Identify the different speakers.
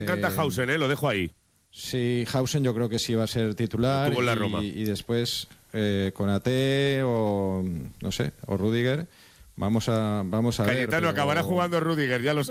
Speaker 1: Me encanta Hausen, lo dejo ahí.
Speaker 2: Sí, Hausen yo creo que sí va a ser titular.
Speaker 1: Estuvo en la Roma.
Speaker 2: Y después Konaté o no sé, o Rüdiger. Vamos a ver.
Speaker 1: Cayetano acabará jugando Rüdiger, ya lo sabes.